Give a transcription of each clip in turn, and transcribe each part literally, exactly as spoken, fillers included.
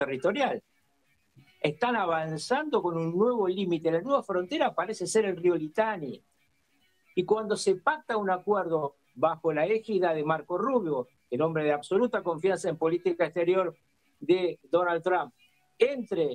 territorial. Están avanzando con un nuevo límite. La nueva frontera parece ser el río Litani. Y cuando se pacta un acuerdo bajo la égida de Marco Rubio, el hombre de absoluta confianza en política exterior de Donald Trump, entre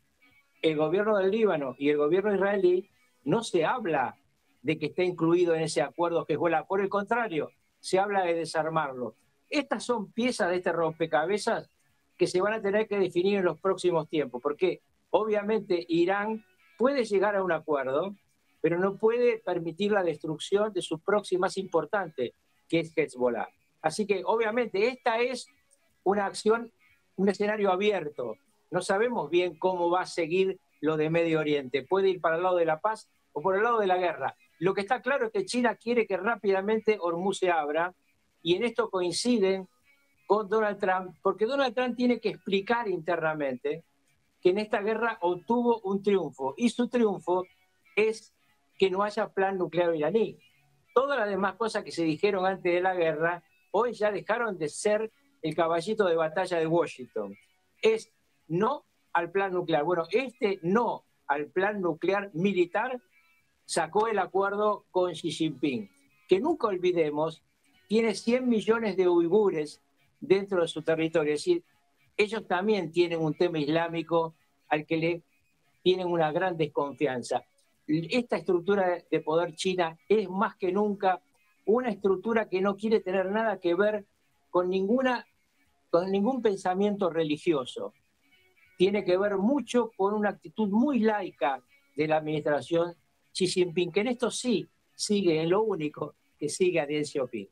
el gobierno del Líbano y el gobierno israelí, no se habla de que esté incluido en ese acuerdo Hezbollah. Por el contrario, se habla de desarmarlo. Estas son piezas de este rompecabezas que se van a tener que definir en los próximos tiempos, porque obviamente Irán puede llegar a un acuerdo, pero no puede permitir la destrucción de su proxy más importante, que es Hezbollah. Así que obviamente esta es una acción, un escenario abierto. No sabemos bien cómo va a seguir lo de Medio Oriente. Puede ir para el lado de la paz o por el lado de la guerra. Lo que está claro es que China quiere que rápidamente Hormuz se abra, y en esto coinciden con Donald Trump, porque Donald Trump tiene que explicar internamente que en esta guerra obtuvo un triunfo, y su triunfo es que no haya plan nuclear iraní. Todas las demás cosas que se dijeron antes de la guerra, hoy ya dejaron de ser el caballito de batalla de Washington. Es no al plan nuclear. Bueno, este no al plan nuclear militar sacó el acuerdo con Xi Jinping, que nunca olvidemos, tiene cien millones de uigures dentro de su territorio. Es decir, ellos también tienen un tema islámico al que le tienen una gran desconfianza. Esta estructura de poder china es más que nunca una estructura que no quiere tener nada que ver con, ninguna, con ningún pensamiento religioso. Tiene que ver mucho con una actitud muy laica de la administración Xi Jinping, que en esto sí sigue, en lo único que sigue a Deng Xiaoping.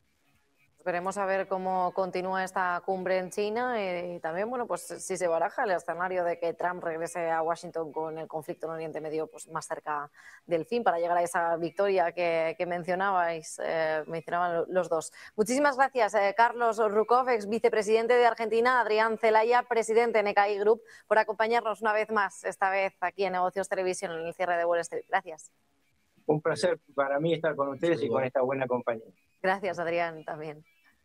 Veremos a ver cómo continúa esta cumbre en China y también, bueno, pues si se baraja el escenario de que Trump regrese a Washington con el conflicto en Oriente Medio pues más cerca del fin para llegar a esa victoria que, que mencionabais, eh, mencionaban los dos. Muchísimas gracias, eh, Carlos Rukov, ex vicepresidente de Argentina, Adrián Celaya, presidente de N K I Group, por acompañarnos una vez más, esta vez aquí en Negocios Televisión, en el cierre de Wall Street. Gracias. Un placer para mí estar con ustedes y con esta buena compañía. Gracias, Adrián, también.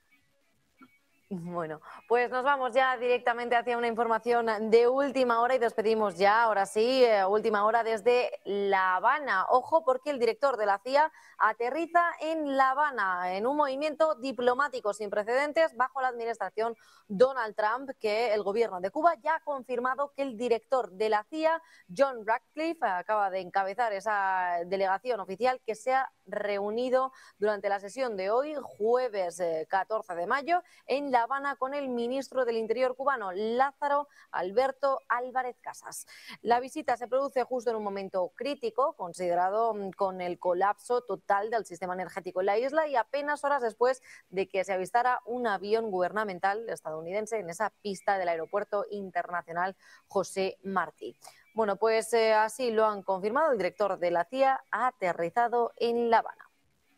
Bueno, pues nos vamos ya directamente hacia una información de última hora y despedimos ya, ahora sí, eh, última hora desde La Habana. Ojo, porque el director de la C I A aterriza en La Habana en un movimiento diplomático sin precedentes bajo la administración Donald Trump, que el gobierno de Cuba ya ha confirmado que el director de la C I A, John Ratcliffe, acaba de encabezar esa delegación oficial que se ha reunido durante la sesión de hoy, jueves eh, catorce de mayo, en La Habana con el ministro del Interior cubano, Lázaro Alberto Álvarez Casas. La visita se produce justo en un momento crítico, considerado con el colapso total del sistema energético en la isla y apenas horas después de que se avistara un avión gubernamental estadounidense en esa pista del Aeropuerto Internacional José Martí. Bueno, pues eh, así lo han confirmado. El director de la C I A ha aterrizado en La Habana.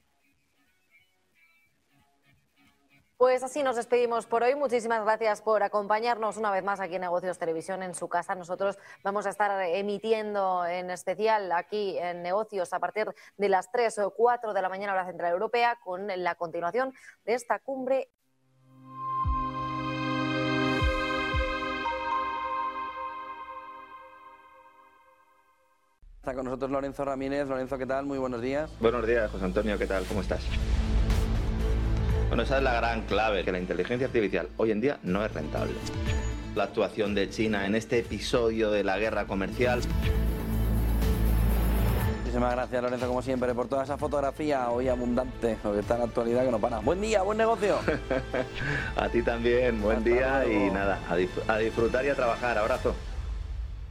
Pues así nos despedimos por hoy. Muchísimas gracias por acompañarnos una vez más aquí en Negocios Televisión en su casa. Nosotros vamos a estar emitiendo en especial aquí en Negocios a partir de las tres o cuatro de la mañana hora central europea con la continuación de esta cumbre. Está con nosotros Lorenzo Ramírez. Lorenzo, ¿qué tal? Muy buenos días. Buenos días, José Antonio, ¿qué tal? ¿Cómo estás? Bueno, esa es la gran clave, que la inteligencia artificial hoy en día no es rentable. La actuación de China en este episodio de la guerra comercial. Muchísimas gracias, Lorenzo, como siempre, por toda esa fotografía hoy abundante, lo que está en la actualidad que no para. Buen día, buen negocio. A ti también, buen Hasta día luego. Y nada, a disfrutar y a trabajar. Abrazo.